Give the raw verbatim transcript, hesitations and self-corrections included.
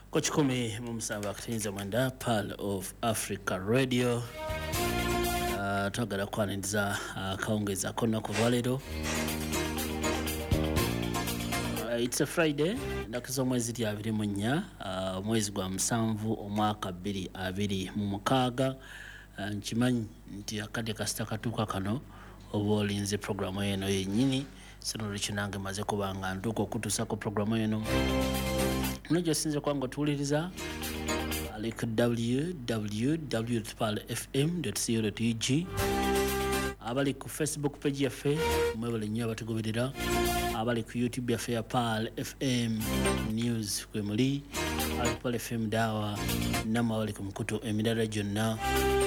Kochikumi mumusamba kutinza mwenda Pearl of Africa Radio. Uh, twagala kwaniriza uh, kaongeza konna kuvalero. Uh, it's a Friday. Ndakizo mwezi lya abiri mu nnya uh, mwezi gwa musanvu omwaka bbiri abiri mu mukaaga. Uh, nkimanyi nti akadde kasita katuuka kano oba olinze programu eno yennyini sino likinange maze kubanga ntuuka okutuusako programu eno nojo sinze kwangu tuwuliriza ali ku w w w dot pearl f m dot co dot u g abali ku Facebook page yaffe mwebale nnyo abatugoberera abali ku YouTube yaffe ya Pearl F M News kwe muli ali Pearl F M dawa namwe abali ku mukutu emirala gyonna